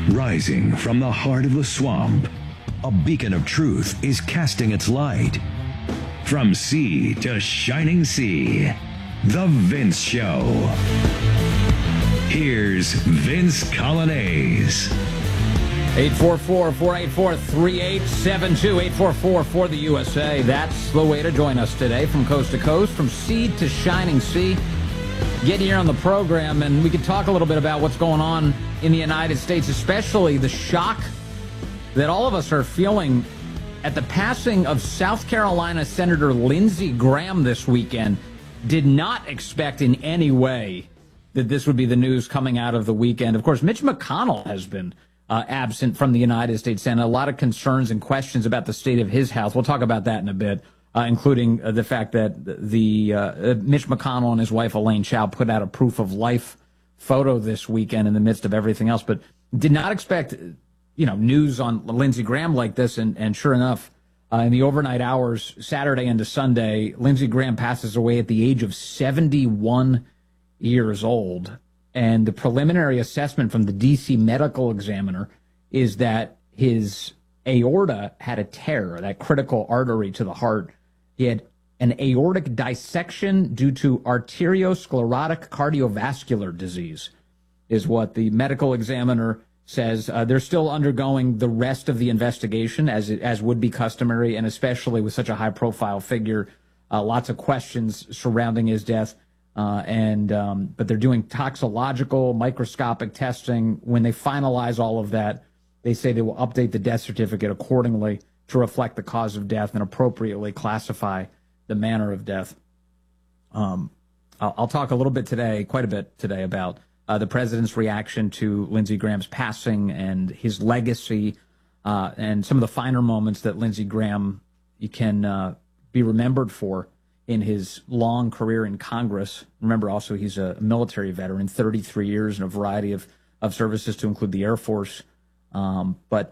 Rising from the heart of the swamp, a beacon of truth is casting its light. From sea to shining sea, The Vince Show. Here's Vince Coglianese. 844-484-3872, 844 for the USA. That's the way to join us today from coast to coast, from sea to shining sea. Get here on the program, and we can talk a little bit about what's going on in the United States, especially the shock that all of us are feeling at the passing of South Carolina Senator Lindsey Graham this weekend. Did not expect in any way that this would be the news coming out of the weekend. Of course, Mitch McConnell has been absent from the United States Senate. A lot of concerns and questions about the state of his house. We'll talk about that in a bit, including the fact that Mitch McConnell and his wife Elaine Chao put out a proof of life photo this weekend in the midst of everything else. But did not expect, news on Lindsey Graham like this. And sure enough, in the overnight hours, Saturday into Sunday, Lindsey Graham passes away at the age of 71 years old. And the preliminary assessment from the D.C. medical examiner is that his aorta had a tear, that critical artery to the heart. He had an aortic dissection due to arteriosclerotic cardiovascular disease, is what the medical examiner says. They're still undergoing the rest of the investigation, as would be customary, and especially with such a high-profile figure, lots of questions surrounding his death. But they're doing toxicological, microscopic testing. When they finalize all of that, they say they will update the death certificate accordingly to reflect the cause of death and appropriately classify the manner of death. I'll talk a little bit today, quite a bit today, about the president's reaction to Lindsey Graham's passing and his legacy, and some of the finer moments that Lindsey Graham can be remembered for in his long career in Congress. Remember, also, he's a military veteran, 33 years and a variety of services to include the Air Force. But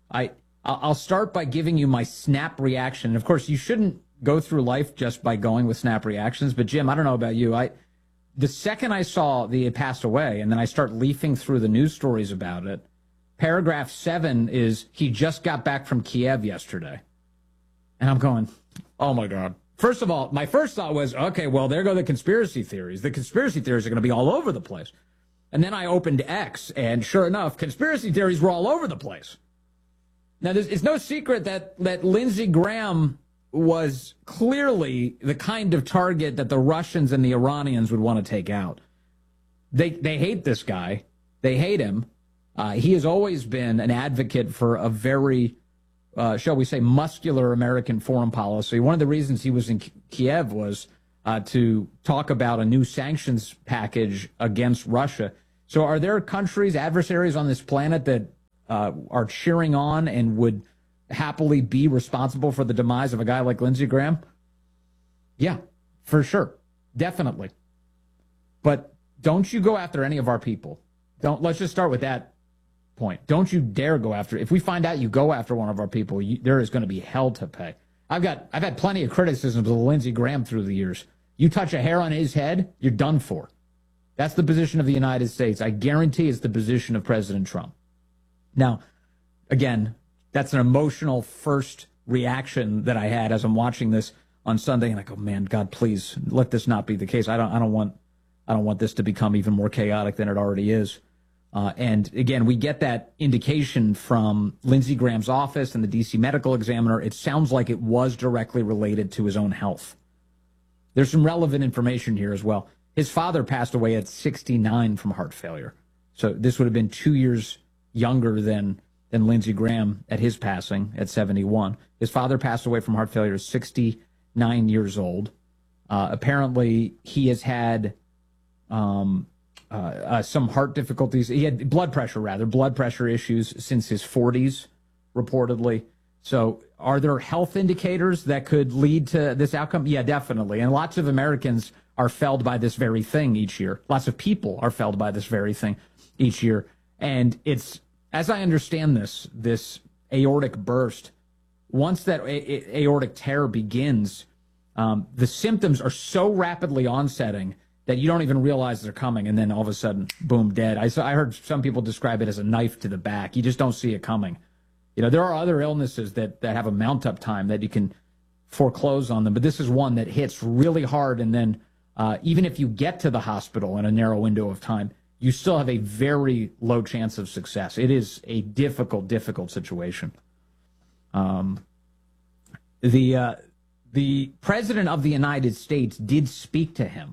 I'll start by giving you my snap reaction. And of course, you shouldn't go through life just by going with snap reactions. But Jim, I don't know about you. The second I saw that he had passed away, and then I start leafing through the news stories about it, paragraph 7 is, he just got back from Kiev yesterday. And I'm going, oh my God. First of all, my first thought was, okay, well, there go the conspiracy theories. The conspiracy theories are going to be all over the place. And then I opened X, and sure enough, conspiracy theories were all over the place. Now, it's no secret that Lindsey Graham was clearly the kind of target that the Russians and the Iranians would want to take out. They hate this guy. They hate him. He has always been an advocate for a very shall we say, muscular American foreign policy. One of the reasons he was in Kiev was to talk about a new sanctions package against Russia. So are there countries, adversaries on this planet that are cheering on and would happily be responsible for the demise of a guy like Lindsey Graham? Yeah, for sure. Definitely. But don't you go after any of our people. Let's just start with that point. Don't you dare go after. If we find out you go after one of our people, there is going to be hell to pay. I've had plenty of criticisms of Lindsey Graham through the years. You touch a hair on his head, you're done for. That's the position of the United States. I guarantee it's the position of President Trump. Now, again, that's an emotional first reaction that I had as I'm watching this on Sunday, and I go, man, God, please let this not be the case. I don't want this to become even more chaotic than it already is. And again, we get that indication from Lindsey Graham's office and the D.C. medical examiner. It sounds like it was directly related to his own health. There's some relevant information here as well. His father passed away at 69 from heart failure. So this would have been 2 years younger than Lindsey Graham at his passing at 71. His father passed away from heart failure at 69 years old. Apparently, he has had some heart difficulties. He had blood pressure issues since his 40s, reportedly. So are there health indicators that could lead to this outcome? Yeah, definitely. And lots of Americans are felled by this very thing each year. Lots of people are felled by this very thing each year. And it's, as I understand this aortic burst, once that aortic tear begins, the symptoms are so rapidly onsetting that you don't even realize they're coming, and then all of a sudden, boom, dead. I heard some people describe it as a knife to the back. You just don't see it coming. You know, there are other illnesses that have a mount-up time that you can foreclose on them, but this is one that hits really hard, and then even if you get to the hospital in a narrow window of time, you still have a very low chance of success. It is a difficult, difficult situation. The president of the United States did speak to him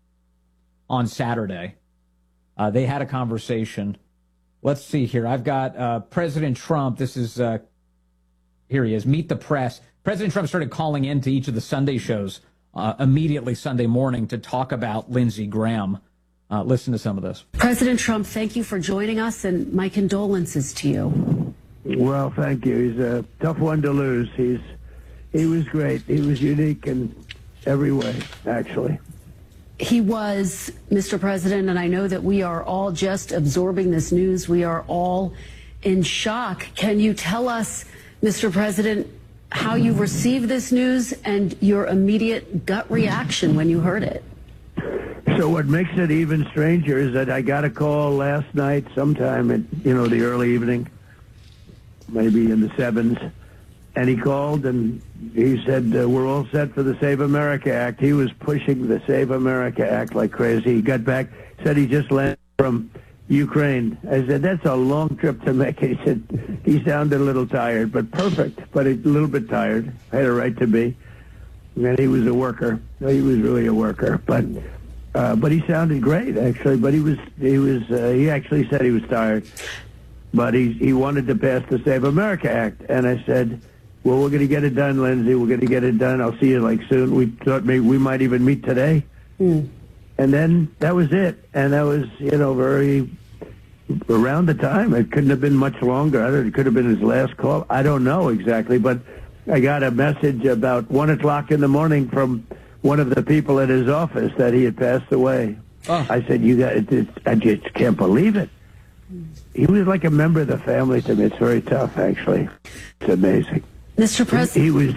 on Saturday. They had a conversation. Let's see here. I've got President Trump. This is, here he is, Meet the Press. President Trump started calling into each of the Sunday shows immediately Sunday morning to talk about Lindsey Graham. Listen to some of this. President Trump, thank you for joining us, and my condolences to you. Well, thank you. He's a tough one to lose. He was great. He was unique in every way, actually. He was, Mr. President, and I know that we are all just absorbing this news. We are all in shock. Can you tell us, Mr. President, how you received this news and your immediate gut reaction when you heard it? So what makes it even stranger is that I got a call last night sometime at, the early evening, maybe in the 7s, and he called and he said, we're all set for the Save America Act. He was pushing the Save America Act like crazy. He got back, said he just landed from Ukraine. I said, that's a long trip to make. He said, he sounded a little tired, but perfect, but a little bit tired. Had a right to be. And he was a worker. He was really a worker, but he sounded great, actually. But he actually said he was tired. But he wanted to pass the Save America Act. And I said, well, we're going to get it done, Lindsey. We're going to get it done. I'll see you soon. We thought maybe we might even meet today. And then that was it. And that was, very around the time. It couldn't have been much longer. It could have been his last call. I don't know exactly. But I got a message about 1 o'clock in the morning from one of the people at his office that he had passed away. Oh. I said, I just can't believe it. He was like a member of the family to me. It's very tough, actually. It's amazing. Mr. President,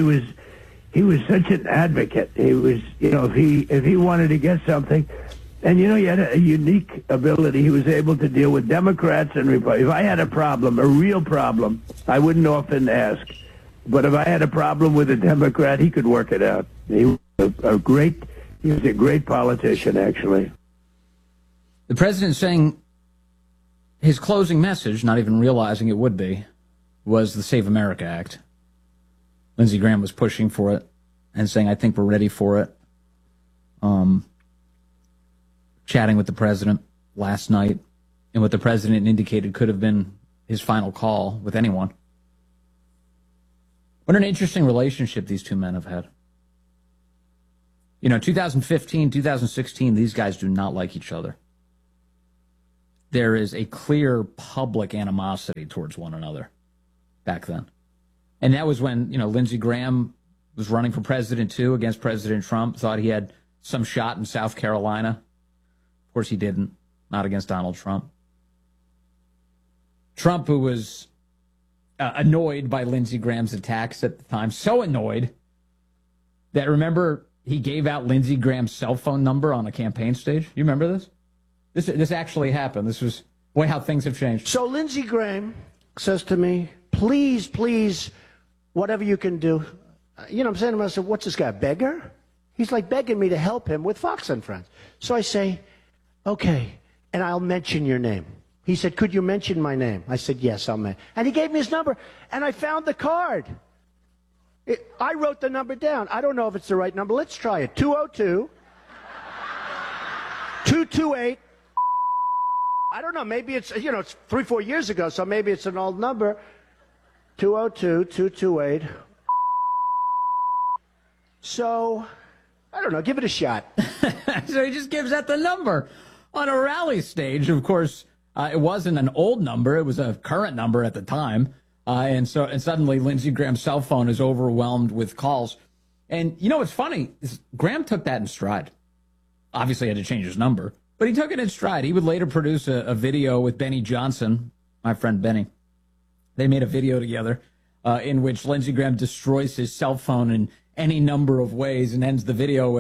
he was such an advocate. He was, if he wanted to get something, and he had a unique ability. He was able to deal with Democrats and Republicans. If I had a problem, a real problem, I wouldn't often ask. But if I had a problem with a Democrat, he could work it out. He was a great politician, actually. The president saying his closing message, not even realizing it would be, was the Save America Act. Lindsey Graham was pushing for it and saying, I think we're ready for it. Chatting with the president last night, and what the president indicated could have been his final call with anyone. What an interesting relationship these two men have had. 2015, 2016, these guys do not like each other. There is a clear public animosity towards one another back then. And that was when, Lindsey Graham was running for president, too, against President Trump, thought he had some shot in South Carolina. Of course he didn't, not against Donald Trump. Trump, who was annoyed by Lindsey Graham's attacks at the time, so annoyed that, remember, he gave out Lindsey Graham's cell phone number on a campaign stage. You remember this? This actually happened. This was, boy, how things have changed. So Lindsey Graham says to me, please, whatever you can do. I'm saying to myself, what's this guy, a beggar? He's like begging me to help him with Fox and Friends. So I say, okay, and I'll mention your name. He said, could you mention my name? I said, yes, I'll mention. And he gave me his number, and I found the card. I wrote the number down. I don't know if it's the right number. Let's try it. 202-228. I don't know. Maybe it's, it's 3-4 years ago, so maybe it's an old number. 202-228. So, I don't know. Give it a shot. So he just gives out the number on a rally stage. Of course, it wasn't an old number. It was a current number at the time. And suddenly Lindsey Graham's cell phone is overwhelmed with calls. And what's funny is Graham took that in stride. Obviously had to change his number, but he took it in stride. He would later produce a video with Benny Johnson, my friend Benny. They made a video together in which Lindsey Graham destroys his cell phone in any number of ways and ends the video with,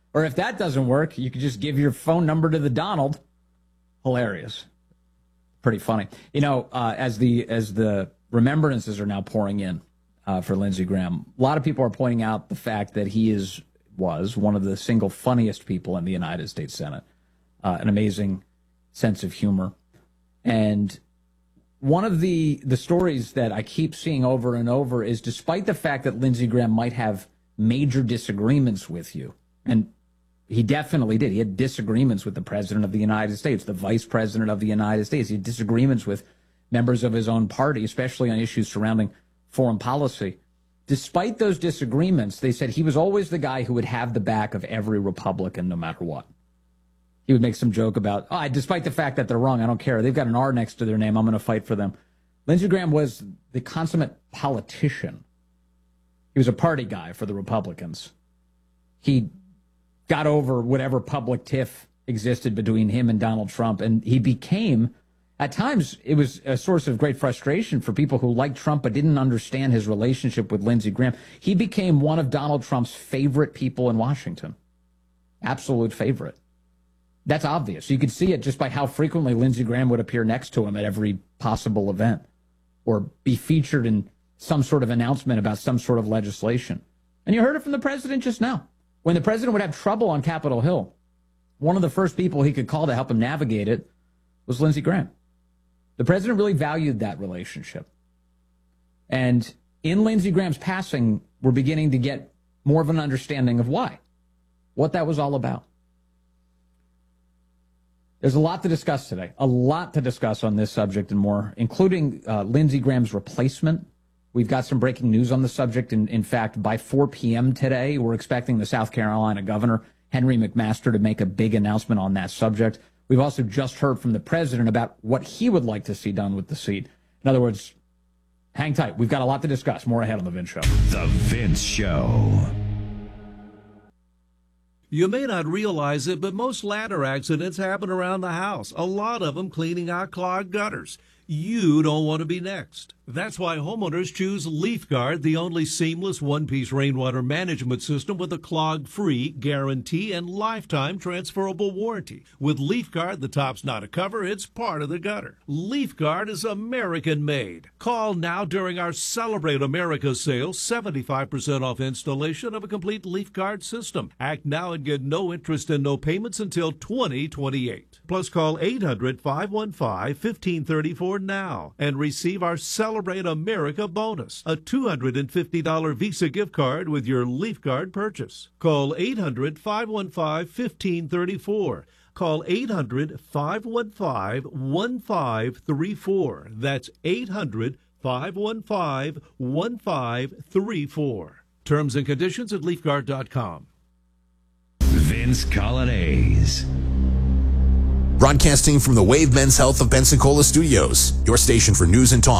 Or if that doesn't work, you could just give your phone number to the Donald. Hilarious. Pretty funny. You know, as the remembrances are now pouring in for Lindsey Graham, a lot of people are pointing out the fact that he was one of the single funniest people in the United States Senate. An amazing sense of humor. And one of the stories that I keep seeing over and over is, despite the fact that Lindsey Graham might have major disagreements with you, and he definitely did. He had disagreements with the President of the United States, the Vice President of the United States. He had disagreements with members of his own party, especially on issues surrounding foreign policy. Despite those disagreements, they said he was always the guy who would have the back of every Republican no matter what. He would make some joke about, despite the fact that they're wrong, I don't care. They've got an R next to their name. I'm going to fight for them. Lindsey Graham was the consummate politician. He was a party guy for the Republicans. He got over whatever public tiff existed between him and Donald Trump, and he became, at times, it was a source of great frustration for people who liked Trump but didn't understand his relationship with Lindsey Graham. He became one of Donald Trump's favorite people in Washington. Absolute favorite. That's obvious. You could see it just by how frequently Lindsey Graham would appear next to him at every possible event or be featured in some sort of announcement about some sort of legislation. And you heard it from the president just now. When the president would have trouble on Capitol Hill, one of the first people he could call to help him navigate it was Lindsey Graham. The president really valued that relationship. And in Lindsey Graham's passing, we're beginning to get more of an understanding of why, what that was all about. There's a lot to discuss today, a lot to discuss on this subject and more, including Lindsey Graham's replacement. We've got some breaking news on the subject. In fact, by 4 p.m. today, we're expecting the South Carolina governor, Henry McMaster, to make a big announcement on that subject. We've also just heard from the president about what he would like to see done with the seat. In other words, hang tight. We've got a lot to discuss. More ahead on The Vince Show. The Vince Show. You may not realize it, but most ladder accidents happen around the house. A lot of them cleaning out clogged gutters. You don't want to be next. That's why homeowners choose LeafGuard, the only seamless one-piece rainwater management system with a clog-free guarantee and lifetime transferable warranty. With LeafGuard, the top's not a cover, it's part of the gutter. LeafGuard is American-made. Call now during our Celebrate America sale, 75% off installation of a complete LeafGuard system. Act now and get no interest and no payments until 2028. Plus, call 800-515-1534 now and receive our Celebrate America bonus, a $250 Visa gift card with your LeafGuard purchase. Call 800-515-1534. Call 800-515-1534. That's 800-515-1534. Terms and conditions at LeafGuard.com. Vince Colonnese. Broadcasting from the Wave Men's Health of Pensacola Studios, your station for news and talk.